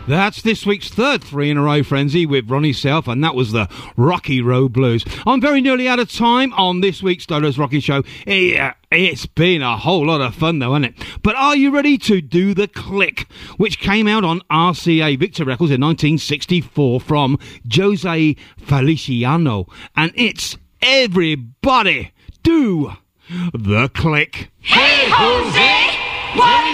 That's this week's third 3 in a row frenzy with Ronnie Self, and that was the Rocky Road Blues. I'm very nearly out of time on this week's Dodo's Rocky Show. It's been a whole lot of fun though, hasn't it? But are you ready to do The Click, which came out on RCA Victor Records in 1964 from Jose Feliciano, and it's Everybody Do The Click. Hey, Jose! What